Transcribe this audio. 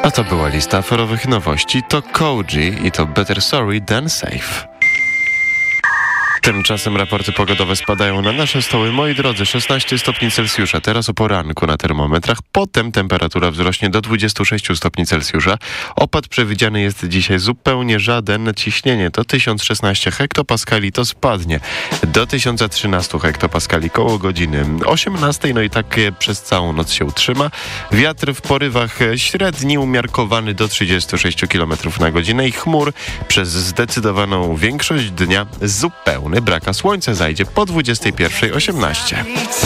A to była lista aferowych nowości. To Koji i to Better Sorry Than Safe. Tymczasem raporty pogodowe spadają na nasze stoły. Moi drodzy, 16 stopni Celsjusza. Teraz o poranku na termometrach. Potem temperatura wzrośnie do 26 stopni Celsjusza. Opad przewidziany jest dzisiaj zupełnie żaden. Ciśnienie to 1016 hektopaskali. To spadnie do 1013 hektopaskali koło godziny 18. No i tak przez całą noc się utrzyma. Wiatr w porywach średni, umiarkowany do 36 km na godzinę i chmur przez zdecydowaną większość dnia zupełny brak, a słońce zajdzie po 21:18.